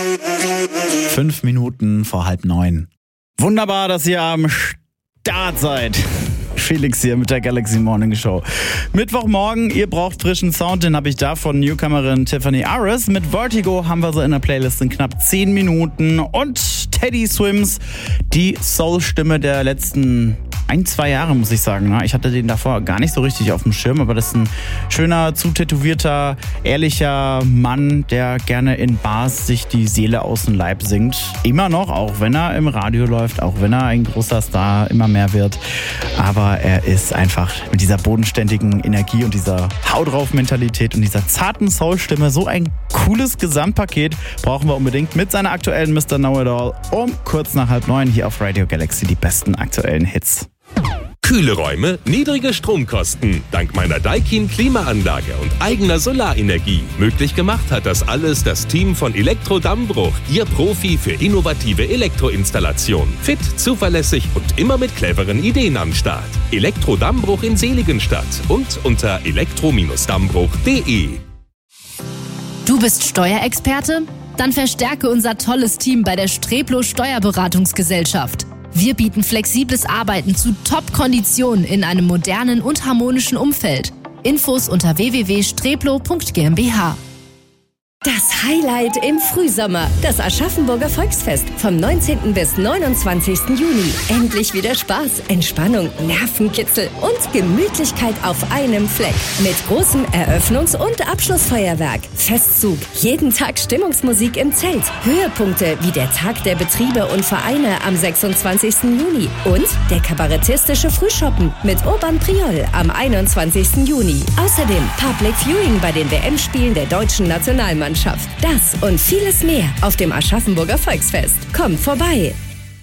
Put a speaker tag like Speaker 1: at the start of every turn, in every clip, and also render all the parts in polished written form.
Speaker 1: 5 Minuten vor 8:30. Wunderbar, dass ihr am Start seid. Felix hier mit der Galaxy Morning Show. Mittwochmorgen, ihr braucht frischen Sound, den habe ich da von Newcomerin Tiffany Aris. Mit Vertigo haben wir sie in der Playlist in knapp 10 Minuten. Und Teddy Swims, die Soul-Stimme der letzten 1-2 Jahre, muss ich sagen. Ich hatte den davor gar nicht so richtig auf dem Schirm, aber das ist ein schöner, zutätowierter, ehrlicher Mann, der gerne in Bars sich die Seele aus dem Leib singt. Immer noch, auch wenn er im Radio läuft, auch wenn er ein großer Star immer mehr wird. Aber er ist einfach mit dieser bodenständigen Energie und dieser Hau-drauf-Mentalität und dieser zarten Soul-Stimme so ein cooles Gesamtpaket brauchen wir unbedingt mit seiner aktuellen Mr. Know-It-All um kurz nach 8:30 hier auf Radio Galaxy die besten aktuellen Hits.
Speaker 2: Kühle Räume, niedrige Stromkosten. Dank meiner Daikin Klimaanlage und eigener Solarenergie. Möglich gemacht hat das alles das Team von Elektro-Dammbruch, Ihr Profi für innovative Elektroinstallation. Fit, zuverlässig und immer mit cleveren Ideen am Start. Elektro-Dammbruch in Seligenstadt und unter elektro-dammbruch.de.
Speaker 3: Du bist Steuerexperte? Dann verstärke unser tolles Team bei der Streplo Steuerberatungsgesellschaft. Wir bieten flexibles Arbeiten zu Top-Konditionen in einem modernen und harmonischen Umfeld. Infos unter www.streplo.gmbH.
Speaker 4: Das Highlight im Frühsommer, das Aschaffenburger Volksfest vom 19. bis 29. Juni. Endlich wieder Spaß, Entspannung, Nervenkitzel und Gemütlichkeit auf einem Fleck. Mit großem Eröffnungs- und Abschlussfeuerwerk, Festzug, jeden Tag Stimmungsmusik im Zelt, Höhepunkte wie der Tag der Betriebe und Vereine am 26. Juni und der kabarettistische Frühschoppen mit Urban Priol am 21. Juni. Außerdem Public Viewing bei den WM-Spielen der deutschen Nationalmannschaft. Das und vieles mehr auf dem Aschaffenburger Volksfest. Kommt vorbei!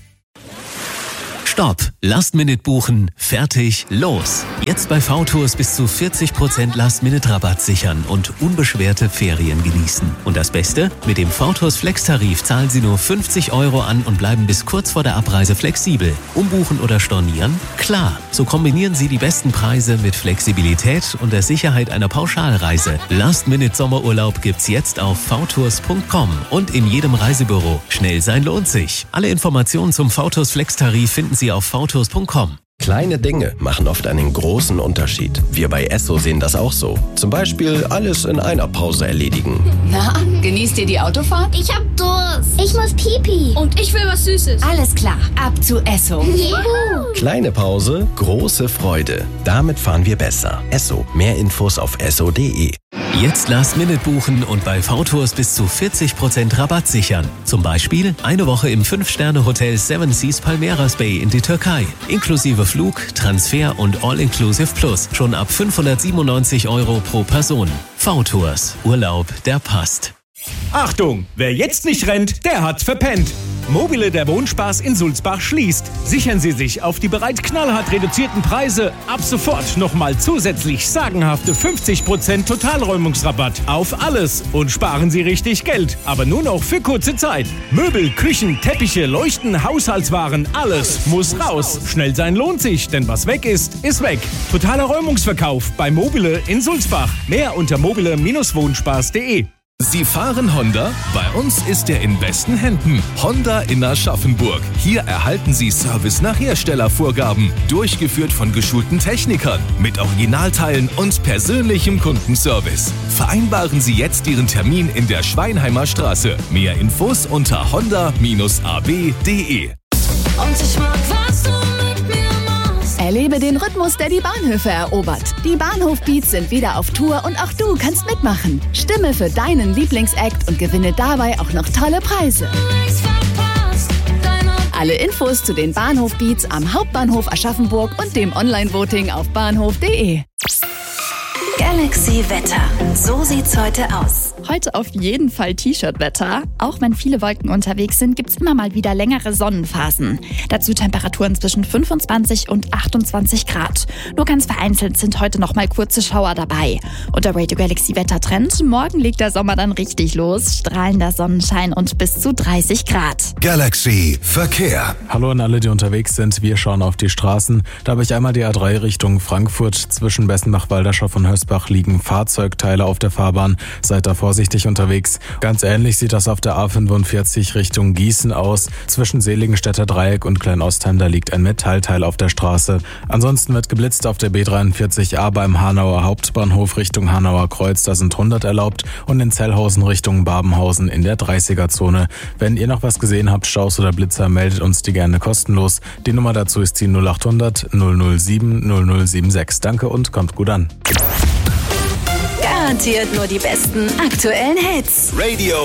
Speaker 5: Stopp! Last-Minute buchen, fertig, los! Jetzt bei VTours bis zu 40% Last-Minute-Rabatt sichern und unbeschwerte Ferien genießen. Und das Beste? Mit dem VTours Flex-Tarif zahlen Sie nur 50 € an und bleiben bis kurz vor der Abreise flexibel. Umbuchen oder stornieren? Klar! So kombinieren Sie die besten Preise mit Flexibilität und der Sicherheit einer Pauschalreise. Last-Minute-Sommerurlaub gibt's jetzt auf vtours.com und in jedem Reisebüro. Schnell sein lohnt sich. Alle Informationen zum VTours Flex-Tarif finden Sie auf vtours.com.
Speaker 6: Kleine Dinge machen oft einen großen Unterschied. Wir bei Esso sehen das auch so. Zum Beispiel alles in einer Pause erledigen.
Speaker 7: Na, genießt ihr die Autofahrt?
Speaker 8: Ich hab Durst. Ich muss Pipi.
Speaker 7: Und ich will was Süßes.
Speaker 8: Alles klar, ab zu Esso.
Speaker 6: Juhu. Kleine Pause, große Freude. Damit fahren wir besser. Esso. Mehr Infos auf esso.de.
Speaker 5: Jetzt Last-Minute buchen und bei VTours bis zu 40% Rabatt sichern. Zum Beispiel eine Woche im 5-Sterne-Hotel Seven Seas Palmeiras Bay in die Türkei. Inklusive Flug, Transfer und All-Inclusive Plus. Schon ab 597 € pro Person. VTours. Urlaub, der passt.
Speaker 9: Achtung! Wer jetzt nicht rennt, der hat verpennt. Mobile, der Wohnspaß in Sulzbach schließt. Sichern Sie sich auf die bereits knallhart reduzierten Preise ab sofort nochmal zusätzlich sagenhafte 50% Totalräumungsrabatt auf alles und sparen Sie richtig Geld, aber nur noch für kurze Zeit. Möbel, Küchen, Teppiche, Leuchten, Haushaltswaren, alles muss raus. Schnell sein lohnt sich, denn was weg ist, ist weg. Totaler Räumungsverkauf bei Mobile in Sulzbach. Mehr unter mobile-wohnspaß.de.
Speaker 10: Sie fahren Honda? Bei uns ist er in besten Händen. Honda in Aschaffenburg. Hier erhalten Sie Service nach Herstellervorgaben. Durchgeführt von geschulten Technikern. Mit Originalteilen und persönlichem Kundenservice. Vereinbaren Sie jetzt Ihren Termin in der Schweinheimer Straße. Mehr Infos unter honda-ab.de.
Speaker 11: Und ich mag, was du mit mir machst. Erlebe den Rhythmus, der die Bahnhöfe erobert. Die Bahnhof-Beats sind wieder auf Tour und auch du kannst mitmachen. Stimme für deinen Lieblingsact und gewinne dabei auch noch tolle Preise. Alle Infos zu den Bahnhof-Beats am Hauptbahnhof Aschaffenburg und dem Online-Voting auf bahnhof.de.
Speaker 4: Galaxy Wetter. So sieht's heute aus.
Speaker 12: Heute auf jeden Fall T-Shirt-Wetter. Auch wenn viele Wolken unterwegs sind, gibt's immer mal wieder längere Sonnenphasen. Dazu Temperaturen zwischen 25 und 28 Grad. Nur ganz vereinzelt sind heute noch mal kurze Schauer dabei. Und der Radio Galaxy Wettertrend: Morgen legt der Sommer dann richtig los. Strahlender Sonnenschein und bis zu 30 Grad.
Speaker 13: Galaxy Verkehr.
Speaker 14: Hallo an alle, die unterwegs sind. Wir schauen auf die Straßen. Da habe ich einmal die A3 Richtung Frankfurt. Zwischen Bessenbach-Waldershoff und Hösbach liegen Fahrzeugteile auf der Fahrbahn. Seid da vorsichtig. vorsichtig unterwegs. Ganz ähnlich sieht das auf der A45 Richtung Gießen aus. Zwischen Seligenstädter Dreieck und Kleinostheim, da liegt ein Metallteil auf der Straße. Ansonsten wird geblitzt auf der B43A beim Hanauer Hauptbahnhof Richtung Hanauer Kreuz. Da sind 100 erlaubt und in Zellhausen Richtung Babenhausen in der 30er-Zone. Wenn ihr noch was gesehen habt, Staus oder Blitzer, meldet uns die gerne kostenlos. Die Nummer dazu ist die 0800 007 0076. Danke und kommt gut an.
Speaker 4: Garantiert nur die besten aktuellen Hits.
Speaker 10: Radio